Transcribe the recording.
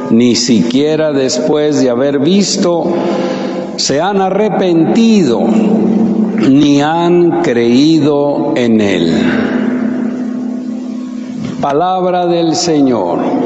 ni siquiera después de haber visto, se han arrepentido, ni han creído en Él. Palabra del Señor.